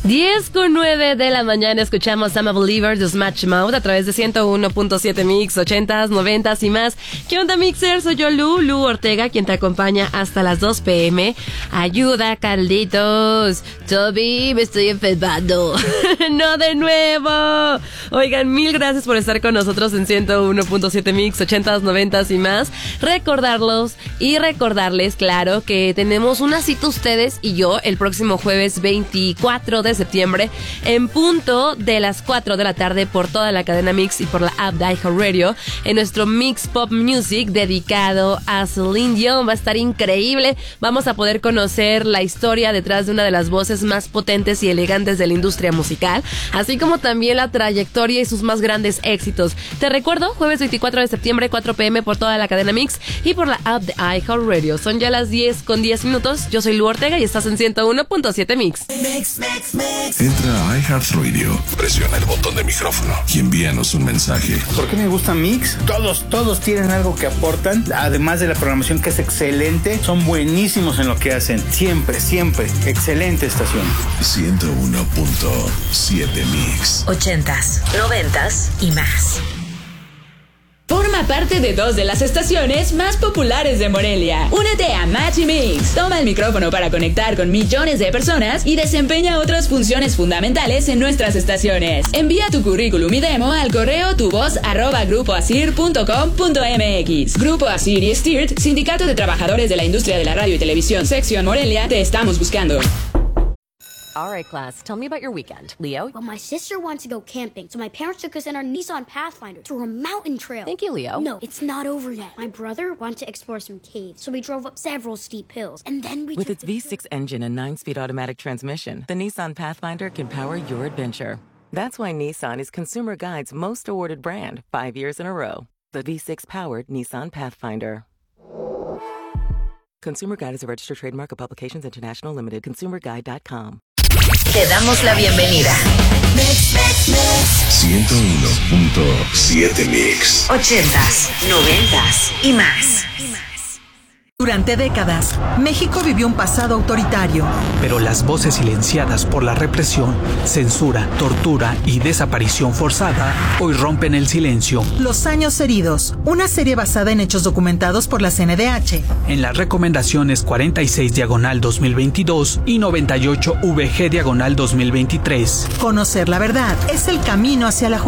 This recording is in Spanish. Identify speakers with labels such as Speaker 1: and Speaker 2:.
Speaker 1: 10:09 de la mañana escuchamos I'm a Believer de Smash Mouth a través de 101.7 Mix, 80s, 90s y más. ¿Qué onda, Mixer? Soy yo, Lu Ortega, quien te acompaña hasta las 2 p.m. Ayuda, Carlitos. Toby, me estoy enfermando. No de nuevo. Oigan, mil gracias por estar con nosotros en 101.7 Mix, 80s, 90s y más. Recordarles, claro, que tenemos una cita ustedes y yo el próximo jueves 24 de septiembre en punto de las 4 de la tarde por toda la cadena Mix y por la app de iHeartRadio en nuestro Mix Pop Music dedicado a Celine Dion. Va a estar increíble. Vamos a poder conocer la historia detrás de una de las voces más potentes y elegantes de la industria musical, así como también la trayectoria y sus más grandes éxitos. Te recuerdo, jueves 24 de septiembre, 4 p.m. por toda la cadena Mix y por la app de iHeartRadio. Son ya las 10:10. Yo soy Lu Ortega y estás en 101.7 Mix.
Speaker 2: Entra a iHeartRadio, presiona el botón de micrófono y envíanos un mensaje.
Speaker 3: ¿Por qué me gusta Mix? Todos tienen algo que aportan, además de la programación que es excelente, son buenísimos en lo que hacen, siempre, excelente estación.
Speaker 2: 101.7 Mix.
Speaker 4: 80s, 90s y más. Forma parte de 2 de las estaciones más populares de Morelia. Únete a Maxi Mix. Toma el micrófono para conectar con millones de personas y desempeña otras funciones fundamentales en nuestras estaciones. Envía tu currículum y demo al correo tuvoz@grupoasir.com.mx. Grupo Asir y Stirt, Sindicato de Trabajadores de la Industria de la Radio y Televisión, Sección Morelia, te estamos buscando.
Speaker 5: All right, class, tell me about your weekend. Leo?
Speaker 6: Well, my sister wants to go camping, so my parents took us in our Nissan Pathfinder to a mountain trail.
Speaker 5: Thank you, Leo.
Speaker 6: No, it's not over yet. My brother wanted to explore some caves, so we drove up several steep hills, and then we
Speaker 7: With its V6 engine and 9-speed automatic transmission, the Nissan Pathfinder can power your adventure. That's why Nissan is Consumer Guide's most awarded brand 5 years in a row. The V6-powered Nissan Pathfinder. Consumer Guide is a registered trademark of Publications International Limited. ConsumerGuide.com.
Speaker 4: Te damos la bienvenida.
Speaker 2: 101.7 Mix.
Speaker 4: 80s, 90s y más.
Speaker 8: Durante décadas, México vivió un pasado autoritario.
Speaker 9: Pero las voces silenciadas por la represión, censura, tortura y desaparición forzada hoy rompen el silencio.
Speaker 8: Los años heridos, una serie basada en hechos documentados por la CNDH.
Speaker 9: En las recomendaciones 46/2022 y 98 VG/2023.
Speaker 8: Conocer la verdad es el camino hacia la justicia.